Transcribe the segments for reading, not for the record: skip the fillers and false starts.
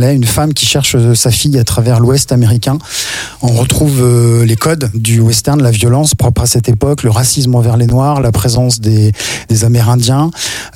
Marley, une femme qui cherche sa fille à travers l'Ouest américain. On retrouve les codes du western, la violence propre à cette époque, le racisme envers les Noirs, la présence des Amérindiens,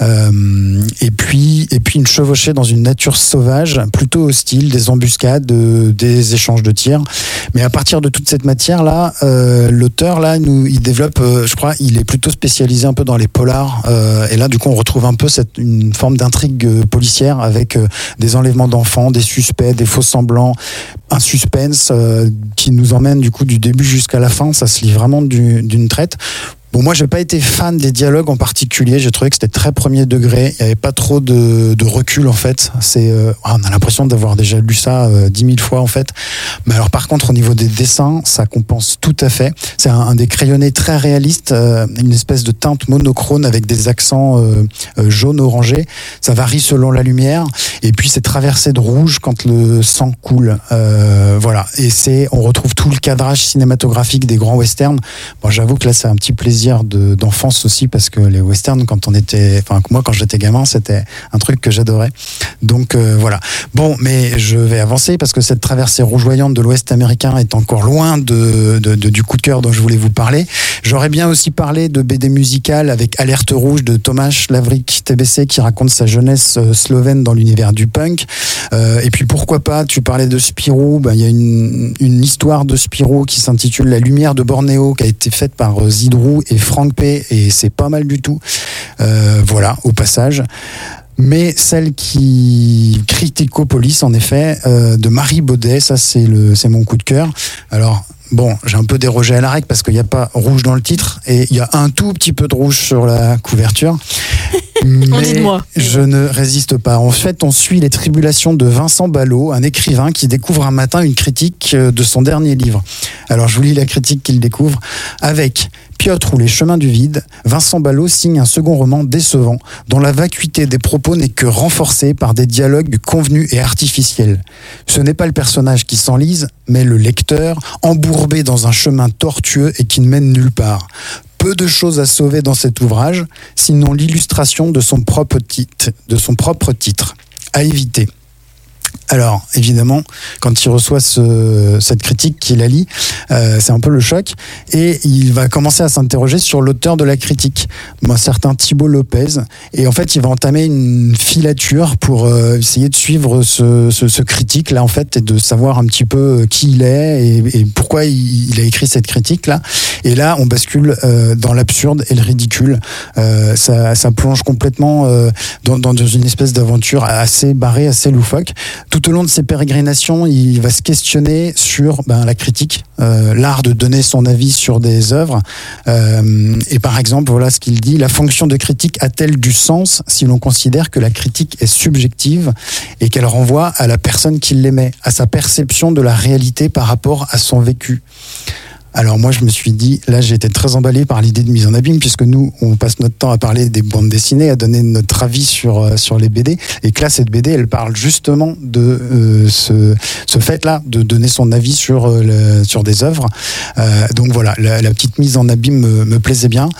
et puis une chevauchée dans une nature sauvage, plutôt hostile, des embuscades, des échanges de tirs. Mais à partir de toute cette matière-là, l'auteur, là, il développe, je crois, il est plutôt spécialisé un peu dans les polars. Et là, du coup, on retrouve un peu une forme d'intrigue policière avec des enlèvements d'enfants, des suspects, des faux semblants, un suspense qui nous emmène du coup du début jusqu'à la fin. Ça se lit vraiment d'une traite. Bon, moi, j'ai pas été fan des dialogues en particulier. J'ai trouvé que c'était très premier degré. Il y avait pas trop de recul, en fait. On a l'impression d'avoir déjà lu ça 10 000 fois, en fait. Mais alors, par contre, au niveau des dessins, ça compense tout à fait. C'est un des crayonnés très réaliste, une espèce de teinte monochrome avec des accents jaune-orangé. Ça varie selon la lumière. Et puis, c'est traversé de rouge quand le sang coule. Voilà. Et on retrouve tout le cadrage cinématographique des grands westerns. Bon, j'avoue que là, c'est un petit plaisir d'enfance aussi, parce que les westerns, moi quand j'étais gamin, c'était un truc que j'adorais. Donc voilà. Bon, mais je vais avancer parce que cette traversée rougeoyante de l'Ouest américain est encore loin du coup de cœur dont je voulais vous parler. J'aurais bien aussi parlé de BD musicale avec Alerte Rouge de Tomáš Lavrič TBC qui raconte sa jeunesse slovène dans l'univers du punk. Et puis pourquoi pas, tu parlais de Spirou, il y a une histoire de Spirou qui s'intitule La lumière de Bornéo, qui a été faite par Zidrou et Frank P, et c'est pas mal du tout. Voilà, au passage. Mais celle qui Criticopolis, en effet, de Marie Baudet, ça c'est mon coup de cœur. Alors, bon, j'ai un peu dérogé à la règle parce qu'il n'y a pas rouge dans le titre et il y a un tout petit peu de rouge sur la couverture. Mais je ne résiste pas. En fait, on suit les tribulations de Vincent Ballot, un écrivain qui découvre un matin une critique de son dernier livre. Alors, je vous lis la critique qu'il découvre. Avec Piotr ou les chemins du vide, Vincent Ballot signe un second roman décevant, dont la vacuité des propos n'est que renforcée par des dialogues convenus et artificiels. Ce n'est pas le personnage qui s'enlise, mais le lecteur, embourbé dans un chemin tortueux et qui ne mène nulle part. Peu de choses à sauver dans cet ouvrage, sinon l'illustration de son propre titre. À éviter. Alors, évidemment, quand il reçoit cette critique, qu'il la lit, c'est un peu le choc. Et il va commencer à s'interroger sur l'auteur de la critique, un certain Thibault Lopez. Et en fait, il va entamer une filature pour essayer de suivre ce critique-là, en fait, et de savoir un petit peu qui il est et pourquoi il a écrit cette critique-là. Et là, on bascule dans l'absurde et le ridicule. Ça plonge complètement dans une espèce d'aventure assez barrée, assez loufoque. Tout au long de ses pérégrinations, il va se questionner sur la critique, l'art de donner son avis sur des œuvres. Et par exemple, voilà ce qu'il dit: la fonction de critique a-t-elle du sens si l'on considère que la critique est subjective et qu'elle renvoie à la personne qui l'émet, à sa perception de la réalité par rapport à son vécu? Alors moi je me suis dit, là j'ai été très emballé par l'idée de mise en abîme, puisque nous on passe notre temps à parler des bandes dessinées, à donner notre avis sur les BD, et que là cette BD elle parle justement de ce fait-là, de donner son avis sur des œuvres. Donc voilà, la petite mise en abîme me plaisait bien.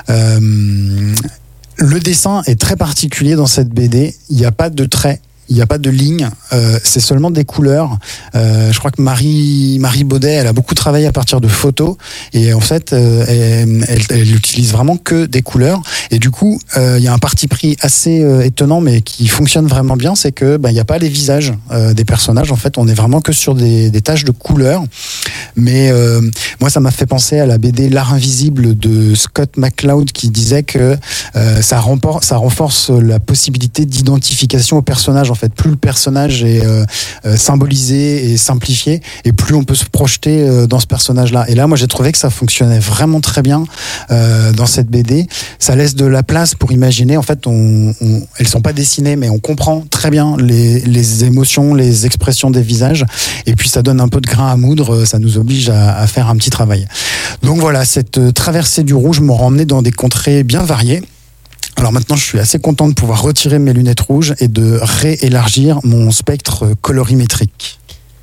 Le dessin est très particulier dans cette BD, il n'y a pas de traits. Il n'y a pas de ligne, c'est seulement des couleurs. Je crois que Marie Baudet, elle a beaucoup travaillé à partir de photos, et en fait, elle utilise vraiment que des couleurs. Et du coup, il y a un parti pris assez étonnant, mais qui fonctionne vraiment bien, c'est que il n'y a pas les visages des personnages. En fait, on est vraiment que sur des taches de couleurs. Mais moi, ça m'a fait penser à la BD L'Art invisible de Scott McCloud, qui disait que ça renforce la possibilité d'identification au personnage. En fait, plus le personnage est symbolisé et simplifié, et plus on peut se projeter dans ce personnage-là. Et là, moi, j'ai trouvé que ça fonctionnait vraiment très bien dans cette BD. Ça laisse de la place pour imaginer. En fait, elles sont pas dessinées, mais on comprend très bien les émotions, les expressions des visages. Et puis, ça donne un peu de grain à moudre. Ça nous oblige à faire un petit travail. Donc voilà, cette traversée du rouge m'a emmené dans des contrées bien variées. Alors maintenant, je suis assez content de pouvoir retirer mes lunettes rouges et de réélargir mon spectre colorimétrique.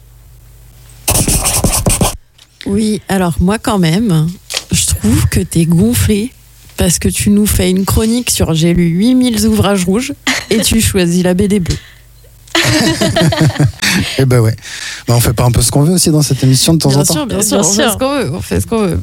Oui, alors moi quand même, je trouve que t'es gonflé parce que tu nous fais une chronique sur j'ai lu 8000 ouvrages rouges et tu choisis la BD bleue. Et ben ouais. On fait pas un peu ce qu'on veut aussi dans cette émission de temps en temps. Bien sûr, on fait ce qu'on veut.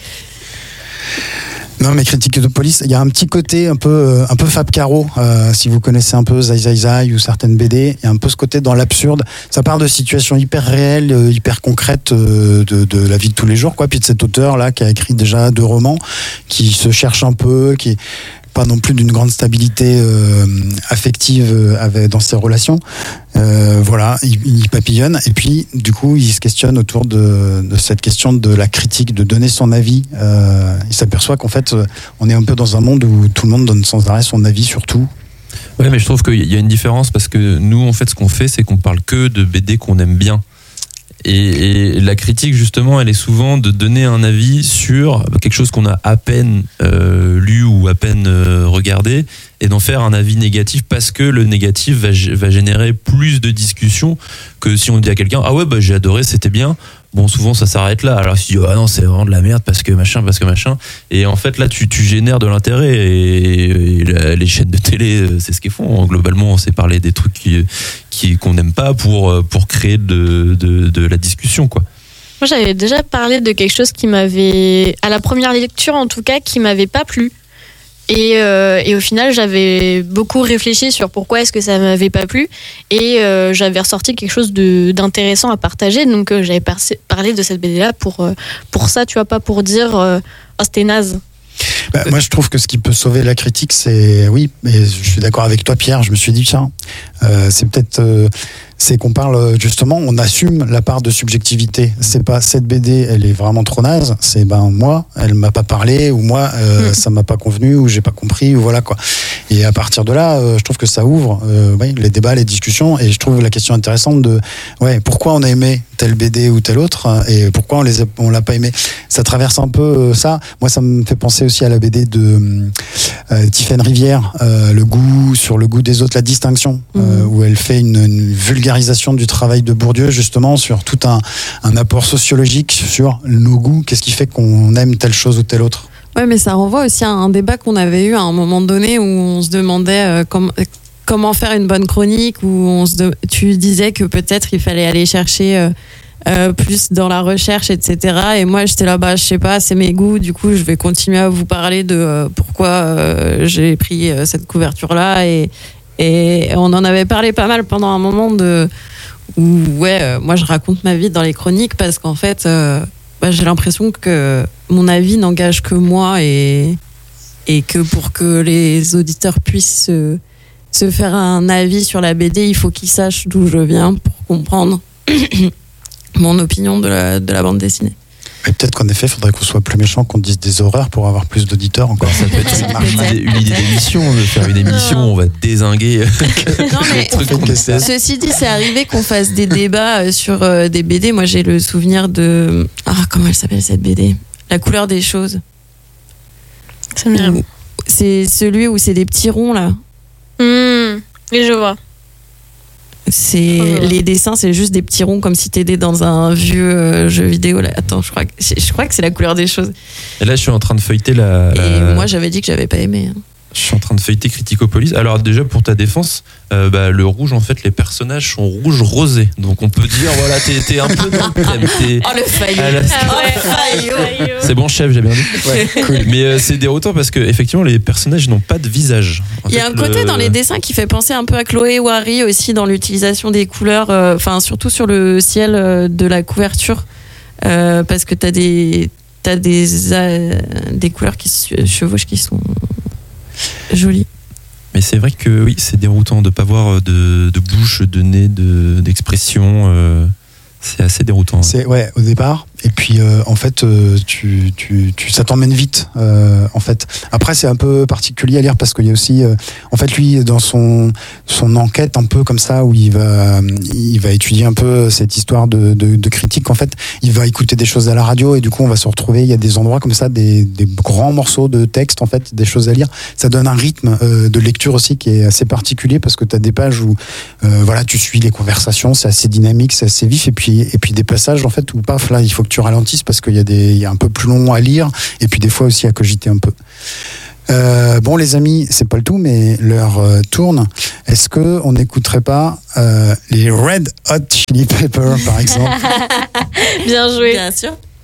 Non, mais Critique de police, il y a un petit côté un peu Fab Caro, si vous connaissez un peu Zai Zai Zai ou certaines BD, il y a un peu ce côté dans l'absurde. Ça part de situations hyper réelles, hyper concrètes de la vie de tous les jours, quoi. Puis de cet auteur là qui a écrit déjà 2 romans, qui se cherche un peu, qui pas non plus d'une grande stabilité affective dans ses relations. Voilà, il papillonne et puis du coup il se questionne autour de cette question de la critique, de donner son avis. Il s'aperçoit qu'en fait on est un peu dans un monde où tout le monde donne sans arrêt son avis sur tout. Ouais, mais je trouve qu'il y a une différence parce que nous en fait ce qu'on fait c'est qu'on parle que de BD qu'on aime bien. Et la critique, justement, elle est souvent de donner un avis sur quelque chose qu'on a à peine lu ou à peine regardé et d'en faire un avis négatif parce que le négatif va générer plus de discussions que si on dit à quelqu'un « Ah ouais, bah, j'ai adoré, c'était bien ». Bon, souvent, ça s'arrête là. Alors, si tu dis « Ah non, c'est vraiment de la merde parce que machin. » Et en fait, là, tu génères de l'intérêt et les chaînes de télé, c'est ce qu'ils font. Globalement, on s'est parlé des trucs qu'on n'aime pas pour créer de la discussion, quoi. Moi, j'avais déjà parlé de quelque chose qui m'avait, à la première lecture en tout cas, qui m'avait pas plu. Et au final, j'avais beaucoup réfléchi sur pourquoi est-ce que ça m'avait pas plu. Et j'avais ressorti quelque chose d'intéressant à partager. Donc, j'avais parlé de cette BD-là pour ça, tu vois, pas pour dire « Oh, c'était naze ». Moi, je trouve que ce qui peut sauver la critique, c'est... Oui, mais je suis d'accord avec toi, Pierre. Je me suis dit, tiens, c'est peut-être... c'est qu'on parle, justement, on assume la part de subjectivité. C'est pas cette BD, elle est vraiment trop naze. C'est moi, elle m'a pas parlé, ou moi, ça m'a pas convenu, ou j'ai pas compris, ou voilà, quoi. Et à partir de là, je trouve que ça ouvre les débats, les discussions. Et je trouve la question intéressante de pourquoi on a aimé telle BD ou telle autre, et pourquoi on l'a pas aimé. Ça traverse un peu ça. Moi, ça me fait penser aussi à la BD de Tiffaine Rivière, le goût des autres, la distinction, où elle fait une vulgarisation du travail de Bourdieu, justement, sur tout un apport sociologique sur nos goûts, qu'est-ce qui fait qu'on aime telle chose ou telle autre. Ouais, mais ça renvoie aussi à un débat qu'on avait eu à un moment donné où on se demandait comment faire une bonne chronique, où tu disais que peut-être il fallait aller chercher plus dans la recherche, etc. Et moi, j'étais là, je sais pas, c'est mes goûts. Du coup, je vais continuer à vous parler de pourquoi j'ai pris cette couverture-là. Et on en avait parlé pas mal pendant un moment où moi, je raconte ma vie dans les chroniques parce qu'en fait, j'ai l'impression que mon avis n'engage que moi et que pour que les auditeurs puissent se faire un avis sur la BD, il faut qu'ils sachent d'où je viens pour comprendre mon opinion de la bande dessinée. Et peut-être qu'en effet, il faudrait qu'on soit plus méchant, qu'on dise des horreurs pour avoir plus d'auditeurs encore. Ça peut être une idée d'émission, de faire une émission où on va dézinguer. Non, mais ceci dit, c'est arrivé qu'on fasse des débats sur des BD. Moi, j'ai le souvenir de... comment elle s'appelle cette BD ? La couleur des choses. C'est celui où c'est des petits ronds, là. Oui, je vois. Les dessins, c'est juste des petits ronds comme si t'étais dans un vieux jeu vidéo. Là. Attends, je crois que c'est la couleur des choses. Et là, je suis en train de feuilleter Et moi, j'avais dit que j'avais pas aimé. Je suis en train de feuilleter Criticopolis. Alors déjà, pour ta défense, le rouge, en fait, les personnages sont rouge rosé. Donc on peut dire, voilà, t'es un peu dans le thème. Oh, le faillot. C'est bon, chef, j'ai bien dit. Ouais, cool. Mais c'est déroutant parce que effectivement, les personnages n'ont pas de visage. Il y a un côté dans les dessins qui fait penser un peu à Chloé Wary aussi dans l'utilisation des couleurs, surtout sur le ciel de la couverture, parce que t'as des couleurs qui se chevauchent qui sont jolies. Mais c'est vrai que oui, c'est déroutant de ne pas voir de bouche, de nez, d'expression. C'est assez déroutant. C'est au départ. Et puis en fait, ça t'emmène vite. En fait, après c'est un peu particulier à lire parce qu'il y a aussi, en fait, lui dans son enquête un peu comme ça où il va étudier un peu cette histoire de critique. En fait, il va écouter des choses à la radio et du coup on va se retrouver. Il y a des endroits comme ça, des grands morceaux de texte en fait, des choses à lire. Ça donne un rythme de lecture aussi qui est assez particulier parce que tu as des pages où tu suis les conversations, c'est assez dynamique, c'est assez vif et puis des passages en fait où paf là il faut que tu ralentisses parce qu'il y a un peu plus long à lire et puis des fois aussi à cogiter un peu. Bon, les amis, c'est pas le tout, mais l'heure tourne. Est-ce que on n'écouterait pas les Red Hot Chili Peppers, par exemple? Bien joué. Bien sûr.